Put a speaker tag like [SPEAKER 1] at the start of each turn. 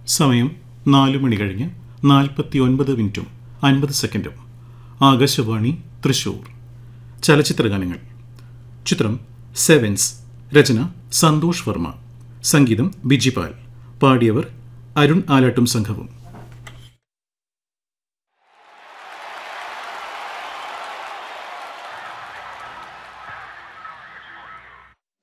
[SPEAKER 1] സമയം 4 മണി കഴിഞ്ഞ് 49 മിനിറ്റും 50 സെക്കൻഡും. ആകാശവാണി തൃശൂർ. ചലച്ചിത്രഗാനങ്ങൾ. ചിത്രം സെവൻസ്. രചന സന്തോഷ് വർമ്മ. സംഗീതം ബിജിപാൽ. പാടിയവർ അരുൺ ആലാട്ടും സംഘവും.